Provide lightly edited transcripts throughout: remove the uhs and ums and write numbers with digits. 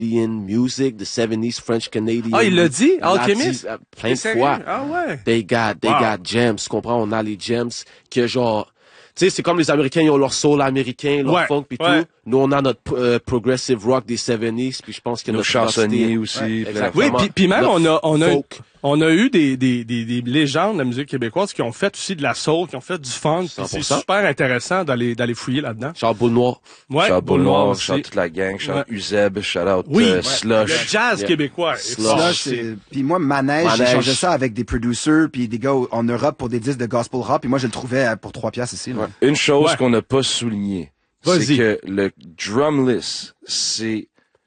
music, the 70s French Canadian. Ah, il l'a dit, Il l'a Alchemist? dit, plein de fois. Ah ouais. They got gems, tu comprends? On a les gems que genre, tu sais, c'est comme les Américains, ils ont leur soul américain, leur funk pis tout. Nous, on a notre progressive rock des 70s, puis je pense que nos chansonniers aussi. Exactement. Oui, puis même on a eu des légendes de la musique québécoise qui ont fait aussi de la soul, qui ont fait du funk. C'est super intéressant d'aller fouiller là-dedans. Charles Boule Noir. Ouais, Charles Boule Noir, aussi. shout toute la gang, shout Uzeb, shout out Slush. Le jazz québécois. Slush, puis moi, Manège, j'ai changé ça avec des producers puis des gars en Europe pour des disques de gospel rap, puis moi, je le trouvais pour 3 piastres ici. Là. Une chose qu'on n'a pas souligné, c'est que le drumless, c'est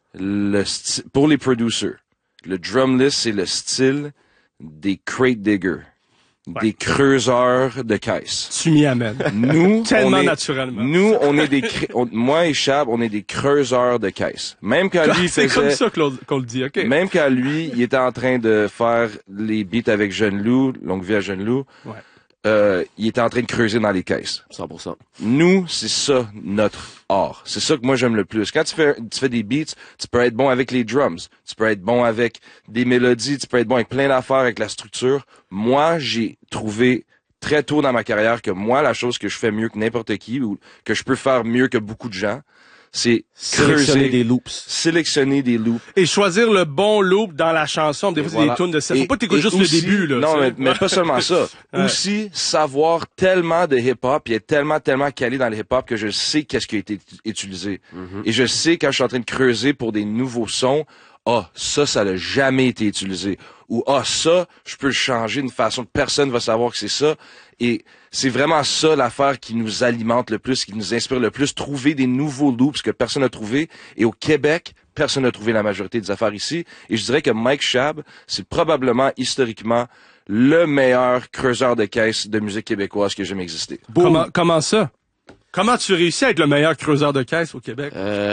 pour les producers, le drumless, c'est le style des crate diggers, des creuseurs de caisses. Tu m'y amènes. Nous, tellement naturellement. Nous, on est moi et Chab, on est des creuseurs de caisses. Même quand lui c'est comme ça qu'on le dit, ok. Même quand lui, il était en train de faire les beats avec Jeune Loup, Longue Vie à Jeune Loup. Il était en train de creuser dans les caisses. 100%. Nous, c'est ça, notre art. C'est ça que moi, j'aime le plus. Quand tu fais des beats, tu peux être bon avec les drums. Tu peux être bon avec des mélodies. Tu peux être bon avec plein d'affaires, avec la structure. Moi, j'ai trouvé très tôt dans ma carrière que moi, la chose que je fais mieux que n'importe qui ou que je peux faire mieux que beaucoup de gens, c'est sélectionner des loops. Et choisir le bon loop dans la chanson. Des fois, c'est des tunes de ça. Faut pas t'écouter juste aussi, le début, là. Non, mais pas seulement ça. Aussi, savoir tellement de hip-hop, puis être tellement calé dans le hip-hop que je sais qu'est-ce qui a été utilisé. Et je sais quand je suis en train de creuser pour des nouveaux sons, ça n'a jamais été utilisé. Ou, ça, je peux le changer d'une façon que personne va savoir que c'est ça. Et c'est vraiment ça l'affaire qui nous alimente le plus, qui nous inspire le plus. Trouver des nouveaux loops que personne n'a trouvé. Et au Québec, personne n'a trouvé la majorité des affaires ici. Et je dirais que Mike Chab, c'est probablement, historiquement, le meilleur creuseur de caisses de musique québécoise qui a jamais existé. Comment ça? Comment tu réussis à être le meilleur creuseur de caisse au Québec?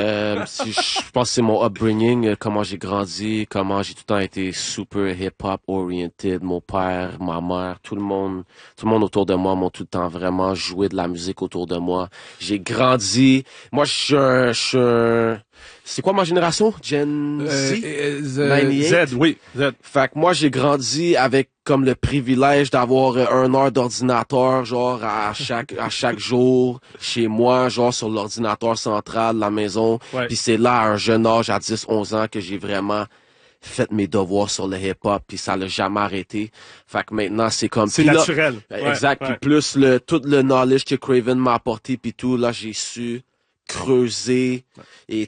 Je pense que c'est mon upbringing, comment j'ai grandi, comment j'ai tout le temps été super hip-hop oriented. Mon père, ma mère, tout le monde autour de moi m'ont tout le temps vraiment joué de la musique autour de moi. J'ai grandi. Moi, je suis un c'est quoi ma génération? Gen Z? 98? Z, oui. Z. Fait que moi, j'ai grandi avec comme le privilège d'avoir 1 heure d'ordinateur, genre, à chaque jour, chez moi, genre, sur l'ordinateur central de la maison. Ouais. Puis c'est là, à un jeune âge, à 10, 11 ans, que j'ai vraiment fait mes devoirs sur le hip-hop, puis ça l'a jamais arrêté. Fait que maintenant, c'est comme... C'est naturel. Exact. Puis plus tout le knowledge que Craven m'a apporté, puis tout, là, j'ai su creuser et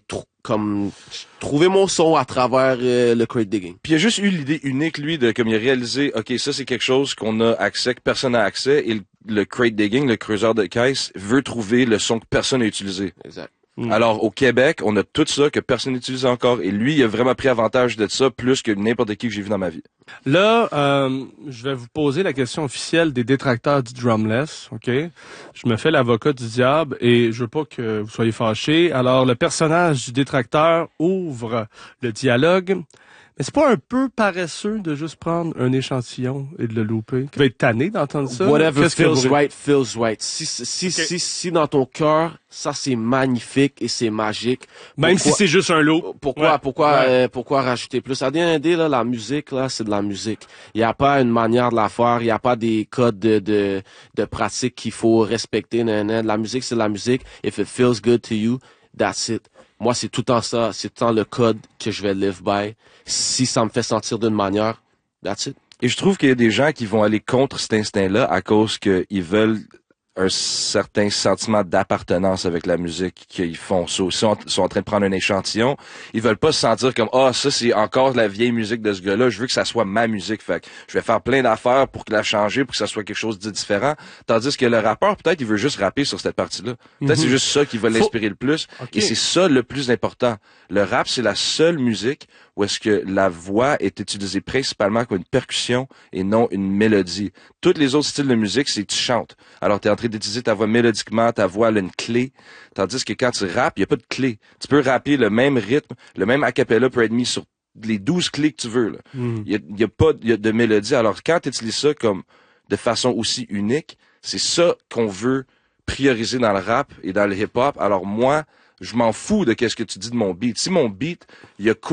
trouver mon son à travers le crate digging. Puis il a juste eu l'idée unique, lui, de comme il a réalisé, OK, ça c'est quelque chose qu'on a accès, que personne n'a accès, et le crate digging, le creuseur de caisse, veut trouver le son que personne n'a utilisé. Exact. Alors, au Québec, on a tout ça que personne n'utilise encore. Et lui, il a vraiment pris avantage de ça plus que n'importe qui que j'ai vu dans ma vie. Là, je vais vous poser la question officielle des détracteurs du drumless, OK? Je me fais l'avocat du diable et je veux pas que vous soyez fâchés. Alors, le personnage du détracteur ouvre le dialogue. Mais c'est pas un peu paresseux de juste prendre un échantillon et de le louper? Tu vas être tanné d'entendre ça? Whatever feels right. Si dans ton cœur, ça c'est magnifique et c'est magique. Même si c'est juste un loop. Pourquoi rajouter plus? À D&D, là, la musique, là, c'est de la musique. Il n'y a pas une manière de la faire. Il n'y a pas des codes de pratique qu'il faut respecter. La musique, c'est de la musique. If it feels good to you, that's it. Moi, c'est tout le temps ça. C'est tout le temps le code que je vais live by. Si ça me fait sentir d'une manière, that's it. Et je trouve qu'il y a des gens qui vont aller contre cet instinct-là à cause qu'ils veulent un certain sentiment d'appartenance avec la musique qu'ils font. Ils sont en train de prendre un échantillon. Ils veulent pas se sentir comme, ça c'est encore la vieille musique de ce gars-là. Je veux que ça soit ma musique. Fait que je vais faire plein d'affaires pour la changer, pour que ça soit quelque chose de différent. Tandis que le rappeur, peut-être, il veut juste rapper sur cette partie-là. Peut-être c'est juste ça qui va l'inspirer le plus. Okay. Et c'est ça le plus important. Le rap, c'est la seule musique où est-ce que la voix est utilisée principalement comme une percussion et non une mélodie. Tous les autres styles de musique, c'est tu chantes. Alors, tu es en train d'utiliser ta voix mélodiquement, ta voix elle a une clé. Tandis que quand tu rappes, il n'y a pas de clé. Tu peux rapper le même rythme, le même acapella peut être mis sur les 12 clés que tu veux. Là. Il y a pas de mélodie. Alors, quand tu utilises ça comme de façon aussi unique, c'est ça qu'on veut prioriser dans le rap et dans le hip-hop. Alors moi, je m'en fous de qu'est-ce que tu dis de mon beat. Si mon beat, il y a